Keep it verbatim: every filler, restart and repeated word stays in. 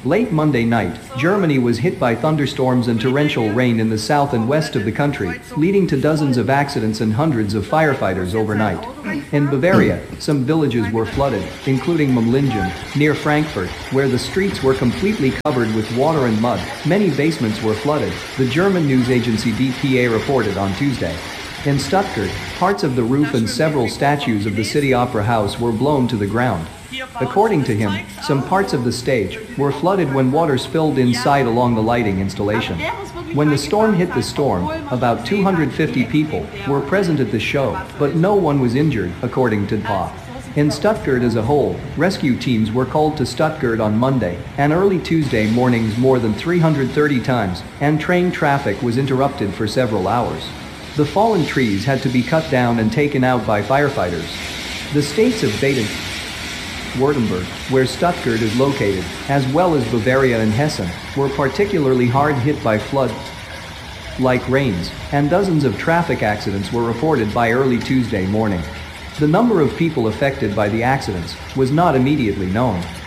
Late Monday night, Germany was hit by thunderstorms and torrential rain in the south and west of the country, leading to dozens of accidents and hundreds of firefighters overnight. In Bavaria, some villages were flooded, including Mumlingen, near Frankfurt, where the streets were completely covered with water and mud. Many basements were flooded, the German news agency D P A reported on Tuesday. In Stuttgart, parts of the roof and several statues of the City Opera House were blown to the ground. According to him, some parts of the stage were flooded when water spilled inside along the lighting installation. When the storm hit the storm, about two hundred fifty people were present at the show, but no one was injured, according to D P A. In Stuttgart as a whole, rescue teams were called to Stuttgart on Monday and early Tuesday mornings more than three hundred thirty times, and train traffic was interrupted for several hours. The fallen trees had to be cut down and taken out by firefighters. The states of Baden, Württemberg, where Stuttgart is located, as well as Bavaria and Hessen, were particularly hard hit by flood-like rains, and dozens of traffic accidents were reported by early Tuesday morning. The number of people affected by the accidents was not immediately known.